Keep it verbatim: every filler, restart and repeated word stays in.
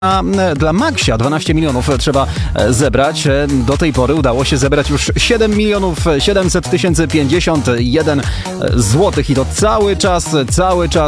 A dla Maxia dwanaście milionów trzeba zebrać. Do tej pory udało się zebrać już siedem milionów siedemset tysięcy pięćdziesiąt jeden złotych i to cały czas, cały czas